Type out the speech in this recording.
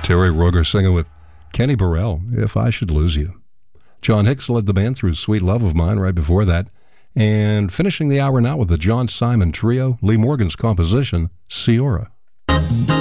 Terry Roger singing with Kenny Burrell, If I Should Lose You. John Hicks led the band through Sweet Love of Mine right before that. And finishing the hour now with the John Simon Trio, Lee Morgan's composition, Ciora.